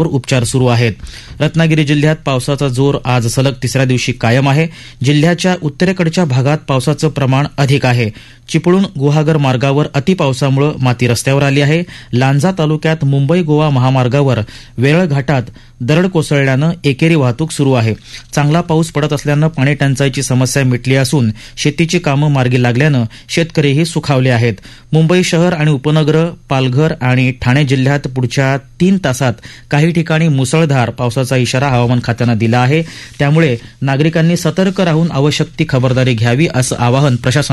उपचार सुरू आहेत. रत्नागिरी जिल्ह्यात पावसाचा जोर आज सलग तिसऱ्या दिवशी कायम आहे. जिल्ह्याच्या उत्तरेकडच्या भागात पावसाचं प्रमाण अधिक आहे. चिपळूण गुहागर मार्गावर अतिपावसामुळे माती रस्त्यावर आली आहे. लांजा तालुक्यात मुंबई गोवा महामार्गावर वेरळ घाटात दरड कोसळल्यानं एकेरी वाहतूक सुरू आहे. चांगला पाऊस पडत असल्यानं पाणी टंचाईची समस्या मिटली असून शेतीची कामं मार्गी लागल्यानं शेतकरीही सुखावले आहेत. मुंबई शहर आणि उपनगरं, पालघर आणि ठाणे जिल्ह्यात पुढच्या 3 तासात काही ठिकाणी मुसळधार पावसाचा इशारा हवामान खात्यानं दिला आहे. त्यामुळे नागरिकांनी सतर्क राहून आवश्यक ती खबरदारी घ्यावी असं आवाहन प्रशासनानं